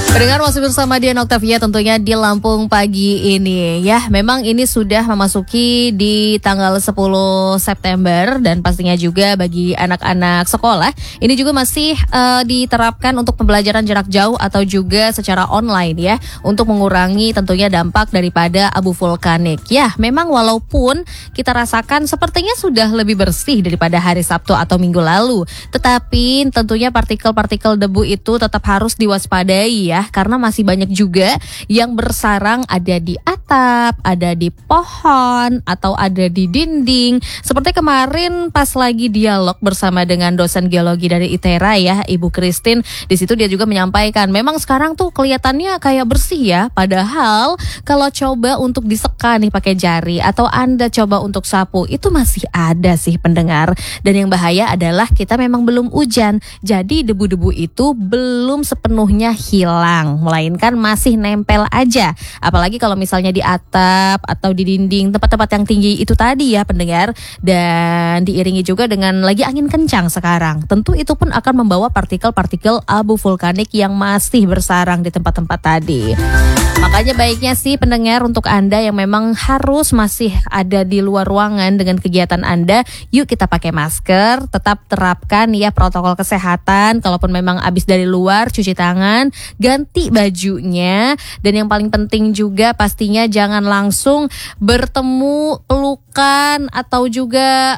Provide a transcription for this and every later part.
Pendengar masih bersama Dian Octavia tentunya di Lampung pagi ini ya. Memang ini sudah memasuki di tanggal 10 September dan pastinya juga bagi anak-anak sekolah ini juga masih diterapkan untuk pembelajaran jarak jauh atau juga secara online ya, untuk mengurangi tentunya dampak daripada abu vulkanik. Ya, memang walaupun kita rasakan sepertinya sudah lebih bersih daripada hari Sabtu atau Minggu lalu, tetapi tentunya partikel-partikel debu itu tetap harus diwaspadai ya, karena masih banyak juga yang bersarang ada di atap, ada di pohon, atau ada di dinding. Seperti kemarin pas lagi dialog bersama dengan dosen geologi dari ITERA ya, Ibu Christine. Di situ dia juga menyampaikan, memang sekarang tuh kelihatannya kayak bersih ya, padahal kalau coba untuk diseka nih pakai jari atau Anda coba untuk sapu, itu masih ada sih pendengar. Dan yang bahaya adalah kita memang belum hujan, jadi debu-debu itu belum sepenuhnya hilang, melainkan masih nempel aja. Apalagi kalau misalnya di atap atau di dinding, tempat-tempat yang tinggi itu tadi ya pendengar. Dan diiringi juga dengan lagi angin kencang sekarang, tentu itu pun akan membawa partikel-partikel abu vulkanik yang masih bersarang di tempat-tempat tadi. Makanya baiknya sih pendengar, untuk Anda yang memang harus masih ada di luar ruangan dengan kegiatan Anda, yuk kita pakai masker, tetap terapkan ya protokol kesehatan. Kalaupun memang habis dari luar, cuci tangan, ganti bajunya. Dan yang paling penting juga pastinya jangan langsung bertemu, pelukan atau juga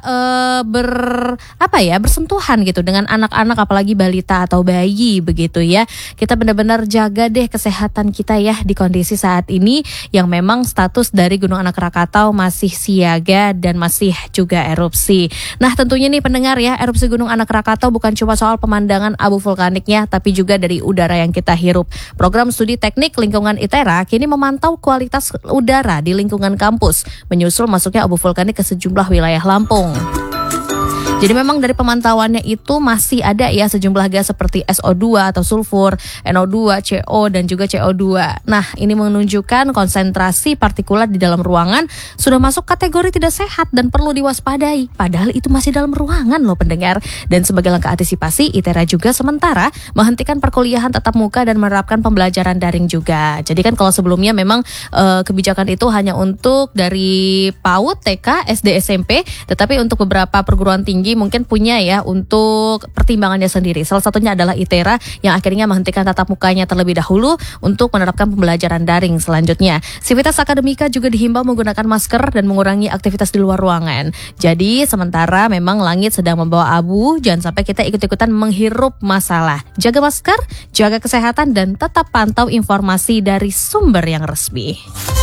bersentuhan gitu dengan anak-anak, apalagi balita atau bayi begitu ya. Kita benar-benar jaga deh kesehatan kita ya di kondisi saat ini yang memang status dari Gunung Anak Rakatau masih siaga dan masih juga erupsi. Nah tentunya nih pendengar ya, erupsi Gunung Anak Rakatau bukan cuma soal pemandangan abu vulkaniknya, tapi juga dari udara yang kita hirup. Program Studi Teknik Lingkungan ITERA kini memantau kualitas udara di lingkungan kampus, menyusul masuknya abu vulkanik ke sejumlah wilayah Lampung. Jadi memang dari pemantauannya itu masih ada ya sejumlah gas seperti SO2 atau sulfur, NO2, CO dan juga CO2. Nah, ini menunjukkan konsentrasi partikulat di dalam ruangan sudah masuk kategori tidak sehat dan perlu diwaspadai. Padahal itu masih dalam ruangan loh pendengar. Dan sebagai langkah antisipasi, ITERA juga sementara menghentikan perkuliahan tatap muka dan menerapkan pembelajaran daring juga. Jadi kan kalau sebelumnya memang kebijakan itu hanya untuk dari PAUD, TK, SD, SMP, tetapi untuk beberapa perguruan tinggi mungkin punya ya untuk pertimbangannya sendiri. Salah satunya adalah ITERA yang akhirnya menghentikan tatap mukanya terlebih dahulu untuk menerapkan pembelajaran daring selanjutnya. Sivitas Akademika juga dihimbau menggunakan masker dan mengurangi aktivitas di luar ruangan. Jadi sementara memang langit sedang membawa abu, jangan sampai kita ikut-ikutan menghirup masalah. Jaga masker, jaga kesehatan dan tetap pantau informasi dari sumber yang resmi.